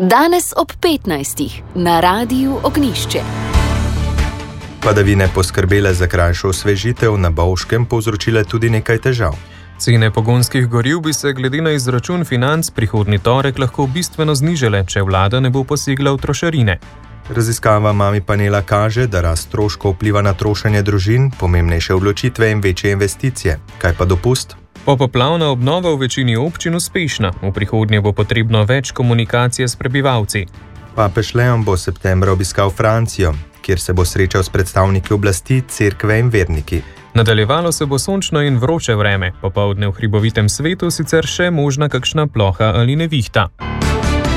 Danes ob 15. na Radiu Ognjišče. Padavine poskrbele za krajšo osvežitev, na Bovškem povzročile tudi nekaj težav. Cene pogonskih goriv bi se glede na izračun financ prihodnji torek lahko bistveno znižale, če vlada ne bo posegla v trošarine. Raziskava Mami panela kaže, da rast stroškov vpliva na trošenje družin, pomembnejše odločitve in večje investicije. Kaj pa dopust? Popoplavna obnova v večini občin uspešna. V prihodnje bo potrebno več komunikacije s prebivalci. Papež Leon bo septembra obiskal Francijo, kjer se bo srečal s predstavniki oblasti, cerkve in verniki. Nadaljevalo se bo sončno in vroče vreme, popoldne v hribovitem svetu sicer še možna kakšna ploha ali nevihta.